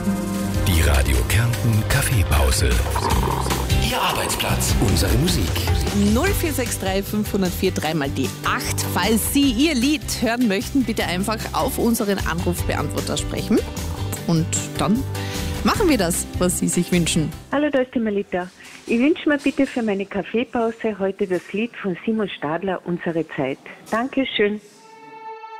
Die Radio Kärnten Kaffeepause. Ihr Arbeitsplatz, unsere Musik. 0463 504 3 die 8. Falls Sie Ihr Lied hören möchten, bitte einfach auf unseren Anrufbeantworter sprechen. Und dann machen wir das, was Sie sich wünschen. Hallo, da ist die Melita. Ich wünsche mir bitte für meine Kaffeepause heute das Lied von Simon Stadler, Unsere Zeit. Dankeschön.